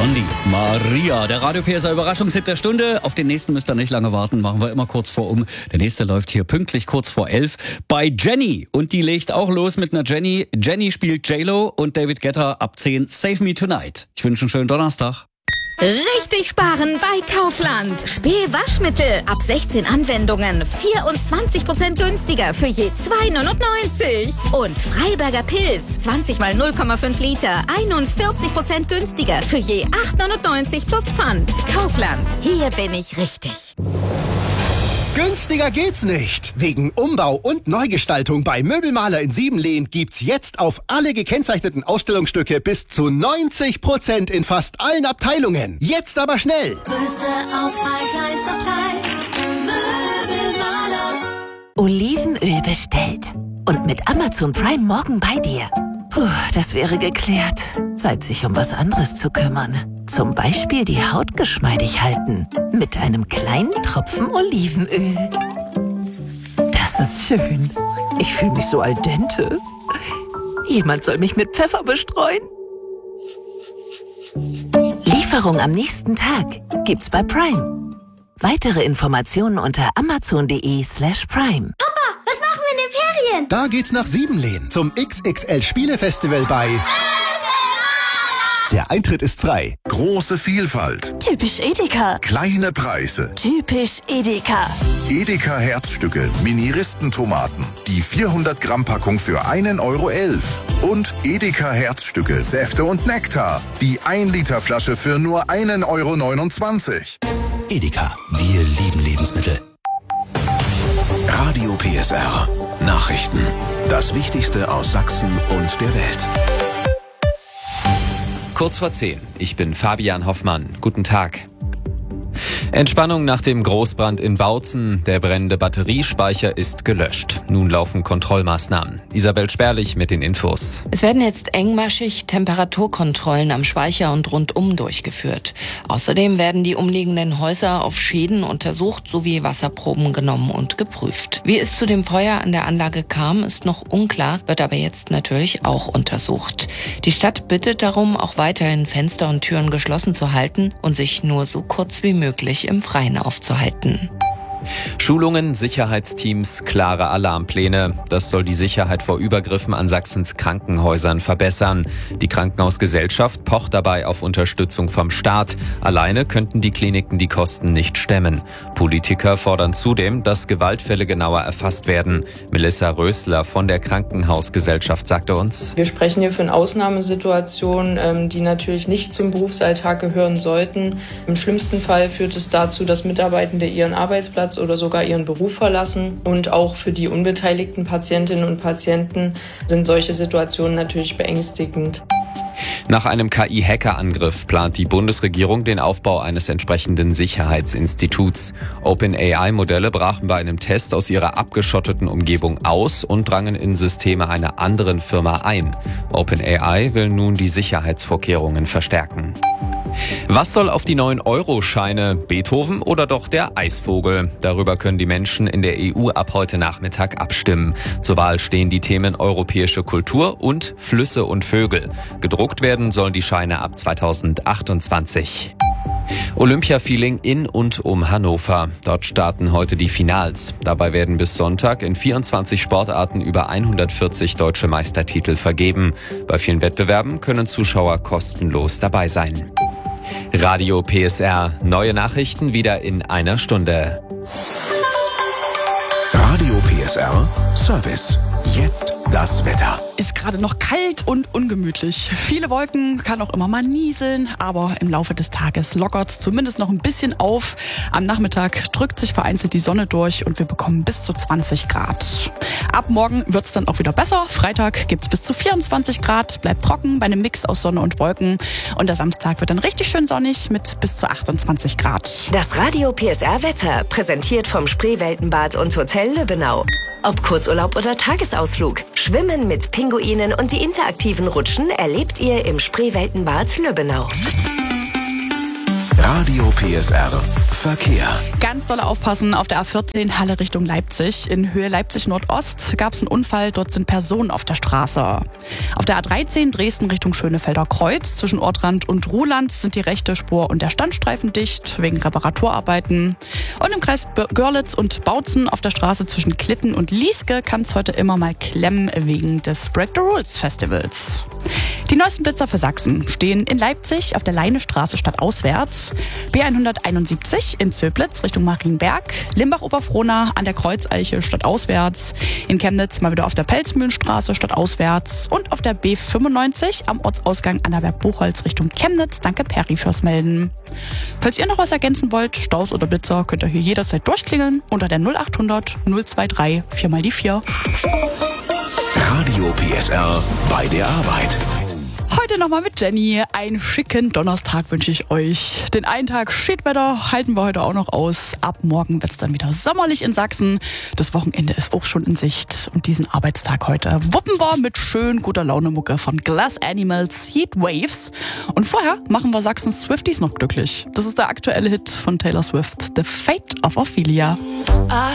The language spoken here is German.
Blondie, Maria, der Radio PSR Überraschungshit der Stunde. Auf den nächsten müsst ihr nicht lange warten, machen wir immer kurz vor um. Der nächste läuft hier pünktlich kurz vor 11 bei Jenny. Und die legt auch los mit einer Jenny. Jenny spielt J-Lo und David Guetta ab 10 Save Me Tonight. Ich wünsche einen schönen Donnerstag. Richtig sparen bei Kaufland. Spee-Waschmittel ab 16 Anwendungen. 24% günstiger für je 2,99. Und Freiberger Pilz. 20 mal 0,5 Liter. 41% günstiger für je 8,99 plus Pfand. Kaufland. Hier bin ich richtig. Günstiger geht's nicht. Wegen Umbau und Neugestaltung bei Möbelmaler in Siebenlehn gibt's jetzt auf alle gekennzeichneten Ausstellungsstücke bis zu 90% in fast allen Abteilungen. Jetzt aber schnell. Größte Auswahl, kleinster Preis. Möbelmaler. Olivenöl bestellt. Und mit Amazon Prime morgen bei dir. Puh, das wäre geklärt. Zeit, sich um was anderes zu kümmern. Zum Beispiel die Haut geschmeidig halten. Mit einem kleinen Tropfen Olivenöl. Das ist schön. Ich fühle mich so al dente. Jemand soll mich mit Pfeffer bestreuen. Lieferung am nächsten Tag gibt's bei Prime. Weitere Informationen unter amazon.de/prime. Papa, was machen wir in den Ferien? Da geht's nach Siebenlehn zum XXL Spielefestival bei... Der Eintritt ist frei. Große Vielfalt. Typisch Edeka. Kleine Preise. Typisch Edeka. Edeka Herzstücke, Mini-Ristentomaten. Die 400 Gramm Packung für 1,11 €. Und Edeka Herzstücke, Säfte und Nektar. Die 1 Liter Flasche für nur 1,29 €. Edeka, wir lieben Lebensmittel. Radio PSR. Nachrichten. Das Wichtigste aus Sachsen und der Welt. Kurz vor 10. Ich bin Fabian Hoffmann. Guten Tag. Entspannung nach dem Großbrand in Bautzen. Der brennende Batteriespeicher ist gelöscht. Nun laufen Kontrollmaßnahmen. Isabel Sperlich mit den Infos. Es werden jetzt engmaschig Temperaturkontrollen am Speicher und rundum durchgeführt. Außerdem werden die umliegenden Häuser auf Schäden untersucht sowie Wasserproben genommen und geprüft. Wie es zu dem Feuer an der Anlage kam, ist noch unklar, wird aber jetzt natürlich auch untersucht. Die Stadt bittet darum, auch weiterhin Fenster und Türen geschlossen zu halten und sich nur so kurz wie möglich im Freien aufzuhalten. Schulungen, Sicherheitsteams, klare Alarmpläne. Das soll die Sicherheit vor Übergriffen an Sachsens Krankenhäusern verbessern. Die Krankenhausgesellschaft pocht dabei auf Unterstützung vom Staat. Alleine könnten die Kliniken die Kosten nicht stemmen. Politiker fordern zudem, dass Gewaltfälle genauer erfasst werden. Melissa Rösler von der Krankenhausgesellschaft sagte uns: Wir sprechen hier von Ausnahmesituationen, die natürlich nicht zum Berufsalltag gehören sollten. Im schlimmsten Fall führt es dazu, dass Mitarbeitende ihren Arbeitsplatz oder sogar ihren Beruf verlassen. Und auch für die unbeteiligten Patientinnen und Patienten sind solche Situationen natürlich beängstigend. Nach einem KI-Hacker-Angriff plant die Bundesregierung den Aufbau eines entsprechenden Sicherheitsinstituts. OpenAI-Modelle brachen bei einem Test aus ihrer abgeschotteten Umgebung aus und drangen in Systeme einer anderen Firma ein. OpenAI will nun die Sicherheitsvorkehrungen verstärken. Was soll auf die 9-Euro-Scheine? Beethoven oder doch der Eisvogel? Darüber können die Menschen in der EU ab heute Nachmittag abstimmen. Zur Wahl stehen die Themen europäische Kultur und Flüsse und Vögel. Gedruckt werden sollen die Scheine ab 2028. Olympia-Feeling in und um Hannover. Dort starten heute die Finals. Dabei werden bis Sonntag in 24 Sportarten über 140 deutsche Meistertitel vergeben. Bei vielen Wettbewerben können Zuschauer kostenlos dabei sein. Radio PSR. Neue Nachrichten wieder in einer Stunde. Radio PSR Service. Jetzt das Wetter. Ist gerade noch kalt und ungemütlich. Viele Wolken, kann auch immer mal nieseln, aber im Laufe des Tages lockert's zumindest noch ein bisschen auf. Am Nachmittag drückt sich vereinzelt die Sonne durch und wir bekommen bis zu 20 Grad. Ab morgen wird's dann auch wieder besser. Freitag gibt's bis zu 24 Grad, bleibt trocken bei einem Mix aus Sonne und Wolken. Und der Samstag wird dann richtig schön sonnig mit bis zu 28 Grad. Das Radio PSR Wetter, präsentiert vom Spreeweltenbad und Hotel Lübbenau. Ob Kurzurlaub oder Tagesausflug, Schwimmen mit Pinguinen und die interaktiven Rutschen erlebt ihr im Spreeweltenbad Lübbenau. Radio PSR Verkehr. Ganz doll aufpassen auf der A14 Halle Richtung Leipzig. In Höhe Leipzig-Nordost gab es einen Unfall. Dort sind Personen auf der Straße. Auf der A13 Dresden Richtung Schönefelder Kreuz. Zwischen Ortrand und Ruhland sind die rechte Spur und der Standstreifen dicht wegen Reparaturarbeiten. Und im Kreis Görlitz und Bautzen auf der Straße zwischen Klitten und Lieske kann es heute immer mal klemmen wegen des Break the Rules Festivals. Die neuesten Blitzer für Sachsen stehen in Leipzig auf der Leinestraße stadtauswärts, B171 in Zöblitz Richtung Marienberg, Limbach-Oberfrohna an der Kreuzeiche stadtauswärts, in Chemnitz mal wieder auf der Pelzmühlenstraße stadtauswärts und auf der B95 am Ortsausgang Annaberg-Buchholz Richtung Chemnitz. Danke Peri fürs Melden. Falls ihr noch was ergänzen wollt, Staus oder Blitzer, könnt ihr hier jederzeit durchklingeln unter der 0800 023 4x4. Radio PSR bei der Arbeit. Heute nochmal mit Jenny. Einen schicken Donnerstag wünsche ich euch. Den einen Tag Spätwetter halten wir heute auch noch aus. Ab morgen wird es dann wieder sommerlich in Sachsen. Das Wochenende ist auch schon in Sicht. Und diesen Arbeitstag heute wuppen wir mit schön guter Laune-Mucke von Glass Animals, Heat Waves. Und vorher machen wir Sachsens Swifties noch glücklich. Das ist der aktuelle Hit von Taylor Swift, The Fate of Ophelia.